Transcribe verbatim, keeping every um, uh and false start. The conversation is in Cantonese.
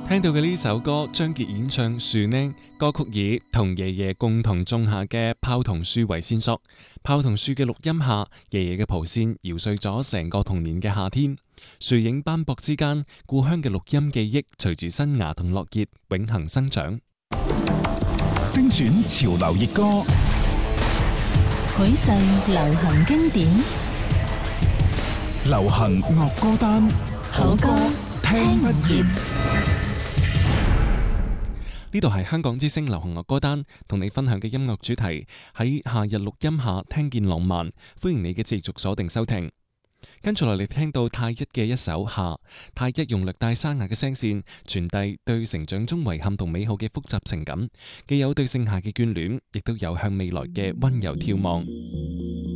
聽到嘅呢首歌，張傑演唱《樹》呢，歌曲以同爺爺共同種下嘅泡桐樹為線索。泡桐樹嘅錄音下，爺爺嘅蒲扇搖碎咗成個童年嘅夏天。樹影斑駁之間，故鄉嘅錄音記憶隨住新芽同落葉永恆生長。 精選潮流熱歌， 許世流行經典， 流行樂歌單， 好歌聽不厭。 呢度係香港之聲流行樂歌單，同你分享嘅音樂主題喺夏日錄音下聽見浪漫，歡迎你嘅持續鎖定收聽。跟住落嚟聽到太一嘅一首《夏》，太一用略帶沙啞嘅聲線傳遞對成長中遺憾同美好嘅複雜情感，既有對盛夏嘅眷戀，亦都有向未來嘅溫柔眺望。